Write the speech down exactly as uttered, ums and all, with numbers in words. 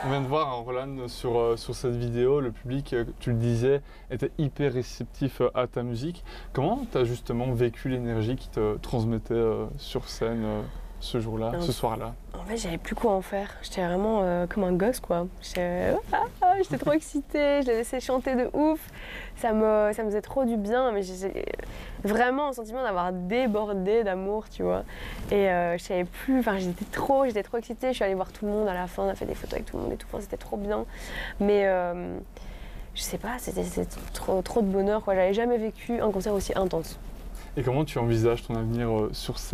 On vient de voir hein, Roland sur, euh, sur cette vidéo, le public, euh, tu le disais, était hyper réceptif euh, à ta musique. Comment tu as justement vécu l'énergie qui te transmettait euh, sur scène euh, ce jour-là, ce soir-là? En fait, j'avais plus quoi en faire. J'étais vraiment euh, comme un gosse, quoi. J'étais ah, ah, j'étais trop excitée, je les laissais chanter de ouf. Ça me, ça me faisait trop du bien, mais j'ai vraiment un sentiment d'avoir débordé d'amour, tu vois. Et euh, je savais plus, enfin, j'étais trop, j'étais trop excitée. Je suis allée voir tout le monde à la fin, on a fait des photos avec tout le monde et tout. Enfin, c'était trop bien. Mais euh, je sais pas, c'était trop, trop de bonheur, quoi. J'avais jamais vécu un concert aussi intense. Et comment tu envisages ton avenir euh, sur scène?